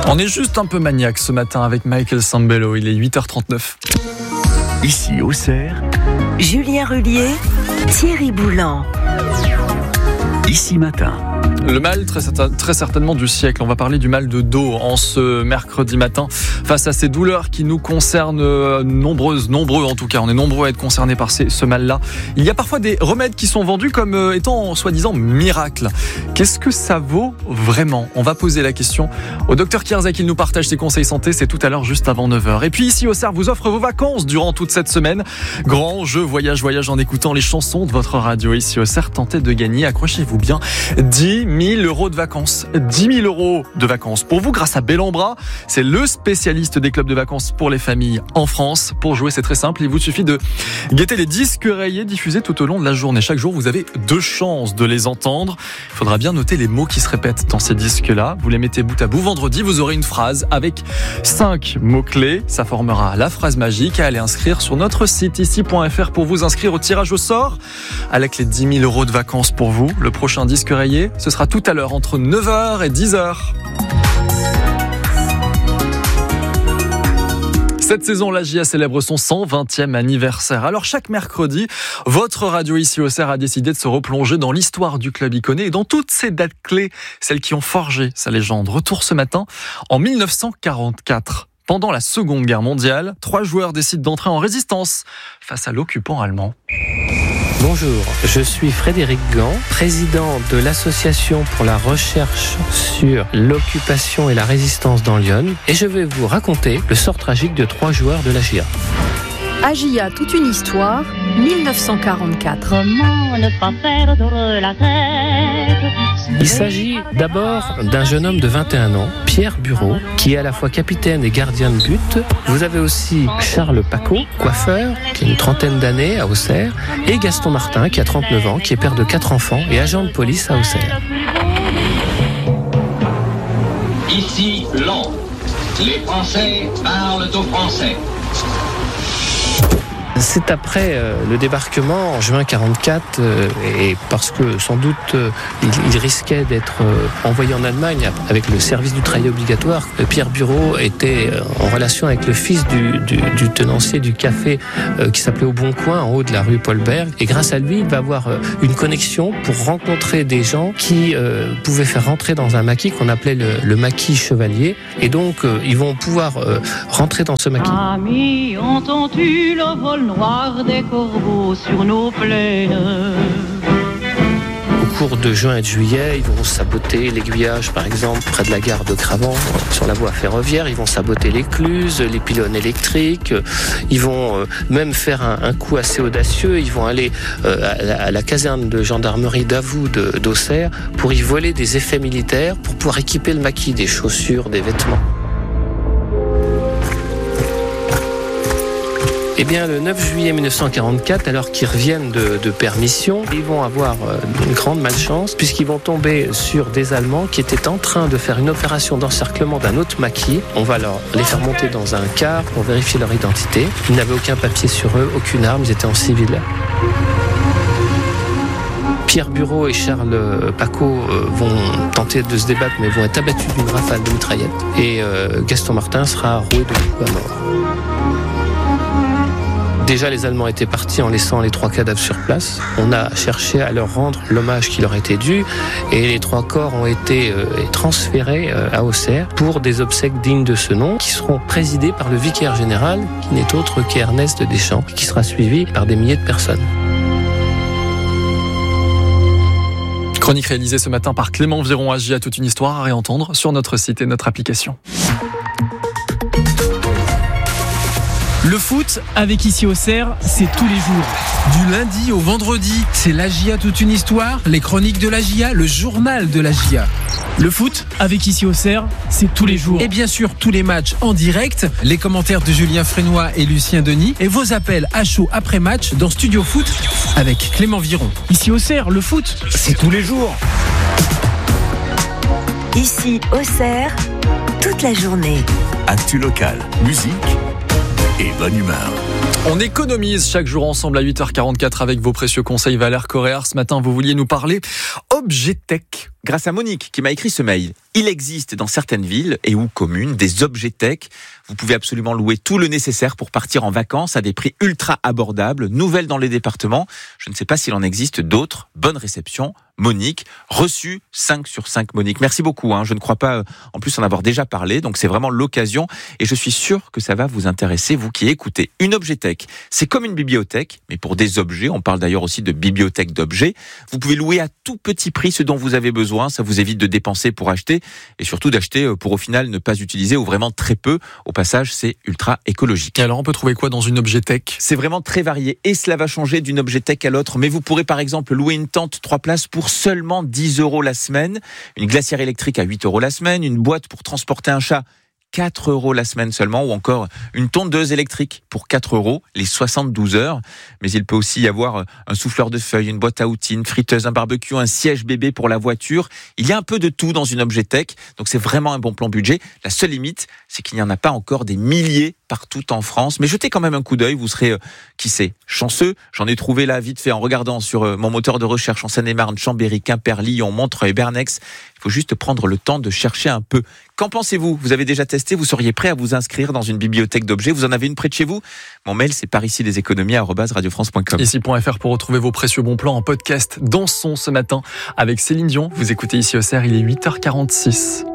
On est juste un peu maniaque ce matin avec Michael Sambello, il est 8h39. Ici Auxerre, Julien Rullier, Thierry Boulan. Ici Matin. Le mal très certainement du siècle. On va parler du mal de dos en ce mercredi matin. Face à ces douleurs qui nous concernent nombreux en tout cas. On est nombreux à être concernés par ce mal-là. Il y a parfois des remèdes qui sont vendus comme étant soi-disant miracles. Qu'est-ce que ça vaut vraiment ? On va poser la question au docteur Kierzek. Il nous partage ses conseils santé. C'est tout à l'heure juste avant 9h. Et puis ici Auxerre vous offre vos vacances durant toute cette semaine. Grand jeu voyage en écoutant les chansons de votre radio. Ici Auxerre, tentez de gagner, accrochez-vous bien, 10 000 euros de vacances. 10 000 euros de vacances pour vous grâce à Bellambra. C'est le spécialiste des clubs de vacances pour les familles en France. Pour jouer, c'est très simple. Il vous suffit de guetter les disques rayés diffusés tout au long de la journée. Chaque jour, vous avez 2 chances de les entendre. Il faudra bien noter les mots qui se répètent dans ces disques-là. Vous les mettez bout à bout. Vendredi, vous aurez une phrase avec 5 mots-clés. Ça formera la phrase magique à aller inscrire sur notre site ici.fr pour vous inscrire au tirage au sort avec les 10 000 euros de vacances pour vous. Le prochain disque rayé, ce sera tout à l'heure entre 9h et 10h. Cette saison, la JA célèbre son 120e anniversaire. Alors chaque mercredi, votre radio ici Auxerre a décidé de se replonger dans l'histoire du club iconé et dans toutes ces dates clés, celles qui ont forgé sa légende. Retour ce matin en 1944. Pendant la Seconde Guerre mondiale, 3 joueurs décident d'entrer en résistance face à l'occupant allemand. Bonjour, je suis Frédéric Gant, président de l'Association pour la recherche sur l'occupation et la résistance dans l'Yonne, et je vais vous raconter le sort tragique de 3 joueurs de la JA. AJA, toute une histoire, 1944. Comment ne pas perdre la tête ? Il s'agit d'abord d'un jeune homme de 21 ans, Pierre Bureau, qui est à la fois capitaine et gardien de but. Vous avez aussi Charles Paco, coiffeur, qui a une trentaine d'années à Auxerre, et Gaston Martin, qui a 39 ans, qui est père de 4 enfants et agent de police à Auxerre. Ici, Londres. Les Français parlent aux Français. C'est après le débarquement en juin 1944 et parce que sans doute il risquait d'être envoyé en Allemagne avec le service du travail obligatoire. Pierre Bureau était en relation avec le fils du tenancier du café qui s'appelait Au Bon Coin en haut de la rue Paul-Bert, et grâce à lui il va avoir une connexion pour rencontrer des gens qui pouvaient faire rentrer dans un maquis qu'on appelait le maquis chevalier, et donc ils vont pouvoir rentrer dans ce maquis. Amis, entends-tu le vol noir des corbeaux sur nos plaines? Au cours de juin et de juillet, ils vont saboter l'aiguillage, par exemple, près de la gare de Cravant, sur la voie ferroviaire. Ils vont saboter l'écluse, les pylônes électriques. Ils vont même faire un coup assez audacieux. Ils vont aller à la caserne de gendarmerie d'Avoux d'Auxerre pour y voler des effets militaires, pour pouvoir équiper le maquis, des chaussures, des vêtements. Eh bien, le 9 juillet 1944, alors qu'ils reviennent de permission, ils vont avoir une grande malchance puisqu'ils vont tomber sur des Allemands qui étaient en train de faire une opération d'encerclement d'un autre maquis. On va les faire monter dans un car pour vérifier leur identité. Ils n'avaient aucun papier sur eux, aucune arme, ils étaient en civil. Pierre Bureau et Charles Paco vont tenter de se débattre mais vont être abattus d'une rafale de mitraillette. Et Gaston Martin sera roué de coups à mort. Déjà, les Allemands étaient partis en laissant les 3 cadavres sur place. On a cherché à leur rendre l'hommage qui leur était dû, et les 3 corps ont été transférés à Auxerre pour des obsèques dignes de ce nom, qui seront présidés par le vicaire général, qui n'est autre qu'Ernest Deschamps, qui sera suivi par des milliers de personnes. Chronique réalisée ce matin par Clément Viron, AJA, toute une histoire à réentendre sur notre site et notre application. Le foot, avec ici Auxerre, c'est tous les jours. Du lundi au vendredi, c'est l'AJA toute une histoire, les chroniques de l'AJA, le journal de l'AJA. Le foot, avec ici Auxerre, c'est tous les jours. Et bien sûr, tous les matchs en direct, les commentaires de Julien Frénois et Lucien Denis, et vos appels à chaud après match dans Studio Foot avec Clément Viron. Ici Auxerre, le foot, c'est tous les jours. Ici Auxerre, toute la journée. Actu local, musique et bonne humeur. On économise chaque jour ensemble à 8h44 avec vos précieux conseils. Valère Correa, ce matin, vous vouliez nous parler Objetech, grâce à Monique qui m'a écrit ce mail. Il existe dans certaines villes et ou communes des Objetech. Vous pouvez absolument louer tout le nécessaire pour partir en vacances à des prix ultra abordables, nouvelles dans les départements. Je ne sais pas s'il en existe d'autres. Bonne réception, Monique. Reçu 5 sur 5, Monique. Merci beaucoup. Je ne crois pas en plus en avoir déjà parlé, donc c'est vraiment l'occasion et je suis sûr que ça va vous intéresser, vous qui écoutez. Une Objetech, c'est comme une bibliothèque, mais pour des objets. On parle d'ailleurs aussi de bibliothèque d'objets. Vous pouvez louer à tout petit prix ce dont vous avez besoin. Ça vous évite de dépenser pour acheter et surtout d'acheter pour au final ne pas utiliser ou vraiment très peu. Au passage, c'est ultra écologique. Et alors, on peut trouver quoi dans une Objetech ? C'est vraiment très varié et cela va changer d'une Objetech à l'autre. Mais vous pourrez par exemple louer une tente 3 places pour seulement 10 € la semaine, une glacière électrique à 8 € la semaine, une boîte pour transporter un chat 4 € la semaine seulement, ou encore une tondeuse électrique pour 4 € les 72 heures. Mais il peut aussi y avoir un souffleur de feuilles, une boîte à outils, une friteuse, un barbecue, un siège bébé pour la voiture. Il y a un peu de tout dans une Objetech, donc c'est vraiment un bon plan budget. La seule limite, c'est qu'il n'y en a pas encore des milliers partout en France. Mais jetez quand même un coup d'œil, vous serez, qui sait, chanceux. J'en ai trouvé là vite fait en regardant sur mon moteur de recherche en Seine-et-Marne, Chambéry, Quimper, Lyon, Montreuil, Bernex. Il faut juste prendre le temps de chercher un peu. Qu'en pensez-vous ? Vous avez déjà testé ? Vous seriez prêt à vous inscrire dans une bibliothèque d'objets ? Vous en avez une près de chez vous ? Mon mail, c'est parici-leséconomies@radiofrance.com. Ici.fr pour retrouver vos précieux bons plans en podcast. Dansons ce matin avec Céline Dion. Vous écoutez Ici au CER, il est 8h46.